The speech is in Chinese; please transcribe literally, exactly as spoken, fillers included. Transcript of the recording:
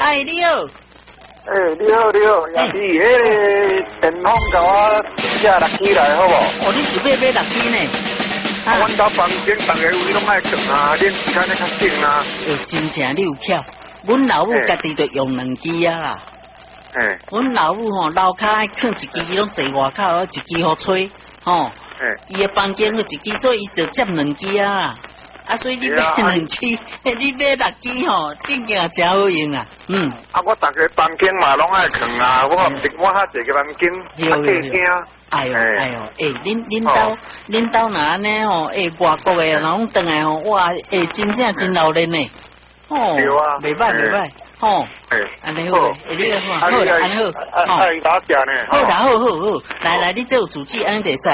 哎，你好。 哎，你好，你好，也是迄个电风甲我寄六支来，好无？ 哦，你是要买六支呢？ 啊，阮家房间逐个有拢爱装啊，恁时间咧较省啊。 诶，真正你有巧，阮老母家己就用两支啊啦。 嘿。 阮老母吼楼骹爱放一支，伊拢坐外口，一支互吹，吼。伊的房间有一支，所以伊就接两支啊啦。啊，所以你买两支，你买六支吼，真正真好用啊。嗯。 啊，我逐个房间嘛拢爱放啊，我我较侪个房间，较客厅。 哎呦哎呦，诶，恁恁兜恁兜若安尼吼，诶，外国诶，然后转来吼，哇，诶，真正真老练呢。哦，袂歹袂歹，吼。诶，安尼好，诶，你来看，好，安尼好， 好，爱打架呢。 好啦，好好好，来来，你做主旨，安尼就使。